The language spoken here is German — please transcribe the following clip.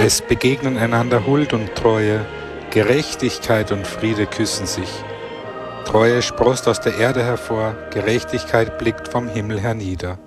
Es begegnen einander Huld und Treue, Gerechtigkeit und Friede küssen sich. Treue sproßt aus der Erde hervor, Gerechtigkeit blickt vom Himmel hernieder.